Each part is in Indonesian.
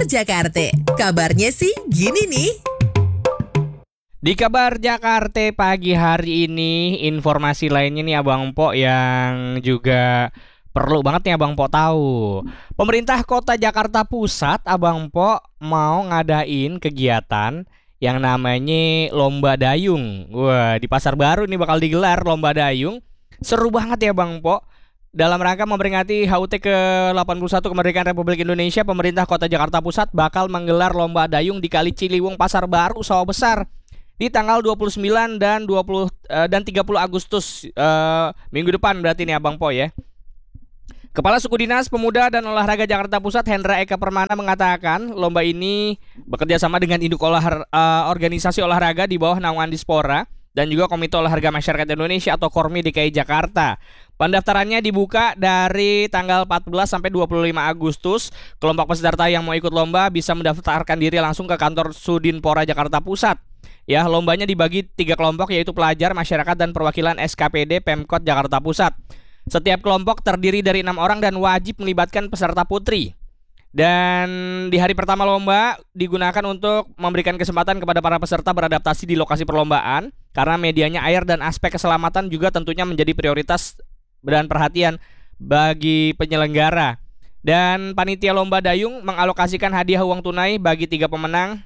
Kabar Jakarta, kabarnya sih gini nih. Di kabar Jakarta pagi hari ini, informasi lainnya nih Abang Po yang juga perlu banget nih Abang Po tahu. Pemerintah Kota Jakarta Pusat, Abang Po mau ngadain kegiatan yang namanya Lomba Dayung. Wah, di Pasar Baru nih bakal digelar Lomba Dayung. Seru banget ya Bang Po. Dalam rangka memperingati HUT ke-81 Kemerdekaan Republik Indonesia, pemerintah Kota Jakarta Pusat bakal menggelar Lomba Dayung di Kali Ciliwung Pasar Baru Sawah Besar di tanggal 29 dan 30 Agustus minggu depan berarti nih Abang Po ya. Kepala Suku Dinas Pemuda dan Olahraga Jakarta Pusat Hendra Eka Permana mengatakan lomba ini bekerja sama dengan induk organisasi olahraga di bawah naungan Dispora dan juga Komite Olahraga Masyarakat Indonesia atau KORMI DKI Jakarta. Pendaftarannya dibuka dari tanggal 14 sampai 25 Agustus. Kelompok peserta yang mau ikut lomba bisa mendaftarkan diri langsung ke kantor Sudinpora Jakarta Pusat. Ya, lombanya dibagi 3 kelompok yaitu pelajar, masyarakat, dan perwakilan SKPD Pemkot Jakarta Pusat. Setiap kelompok terdiri dari 6 orang dan wajib melibatkan peserta putri. Dan di hari pertama lomba digunakan untuk memberikan kesempatan kepada para peserta beradaptasi di lokasi perlombaan karena medianya air dan aspek keselamatan juga tentunya menjadi prioritas dan perhatian bagi penyelenggara. Dan panitia lomba dayung mengalokasikan hadiah uang tunai bagi 3 pemenang.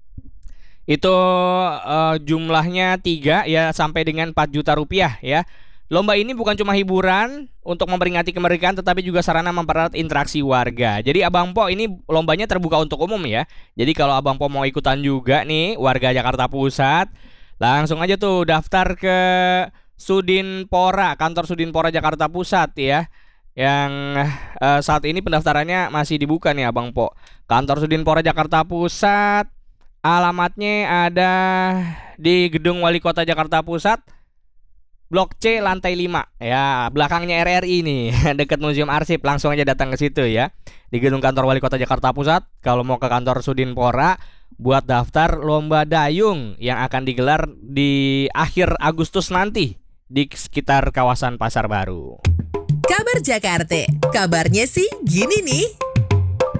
Itu jumlahnya 3 ya sampai dengan 4 juta rupiah ya. Lomba ini bukan cuma hiburan untuk memperingati kemerdekaan tetapi juga sarana mempererat interaksi warga. Jadi Abang Po ini lombanya terbuka untuk umum ya. Jadi kalau Abang Po mau ikutan juga nih warga Jakarta Pusat, langsung aja tuh daftar ke Sudinpora, kantor Sudinpora Jakarta Pusat ya. Yang saat ini pendaftarannya masih dibuka nih Abang Po. Kantor Sudinpora Jakarta Pusat, alamatnya ada di Gedung Wali Kota Jakarta Pusat, Blok C lantai 5 ya, belakangnya RRI nih dekat Museum Arsip. Langsung aja datang ke situ ya, di gedung kantor Wali Kota Jakarta Pusat. Kalau mau ke kantor Sudinpora buat daftar lomba dayung yang akan digelar di akhir Agustus nanti di sekitar kawasan Pasar Baru. Kabar Jakarta, kabarnya sih gini nih.